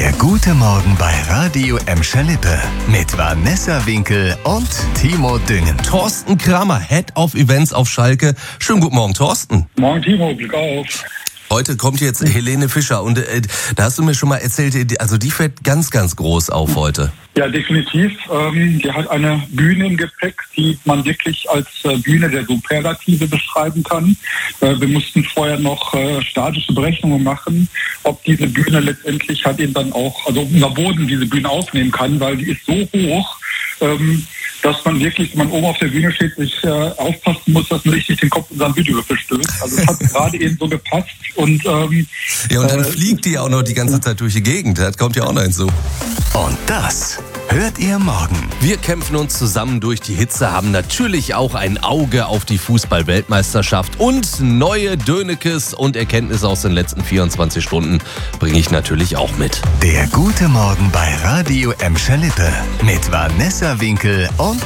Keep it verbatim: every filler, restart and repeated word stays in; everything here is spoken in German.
Der gute Morgen bei Radio Emscher Lippe mit Vanessa Winkel und Timo Düngen. Thorsten Kramer, Head of Events auf Schalke. Schönen guten Morgen, Thorsten. Morgen, Timo, Glück auf. Heute kommt jetzt Helene Fischer und äh, da hast du mir schon mal erzählt, also die fällt ganz, ganz groß auf heute. Ja, definitiv. Ähm, die hat eine Bühne im Gepäck, die man wirklich als äh, Bühne der Superlative beschreiben kann. Äh, wir mussten vorher noch äh, statische Berechnungen machen, ob diese Bühne letztendlich halt eben dann auch, also unser Boden diese Bühne aufnehmen kann, weil die ist so hoch, ähm, dass man wirklich, wenn man oben auf der Bühne steht, sich äh, aufpassen muss, dass man richtig den Kopf in seinen Videowürfel stößt. Also es hat gerade eben so gepasst. Und, ähm, ja, und dann äh, fliegt die auch noch die ganze Zeit durch die Gegend. Das kommt ja auch noch hinzu. Und das hört ihr morgen. Wir kämpfen uns zusammen durch die Hitze, haben natürlich auch ein Auge auf die Fußball-Weltmeisterschaft und neue Dönekes und Erkenntnisse aus den letzten vierundzwanzig Stunden bringe ich natürlich auch mit. Der gute Morgen bei Radio Emscher Lippe mit Vanessa Winkel und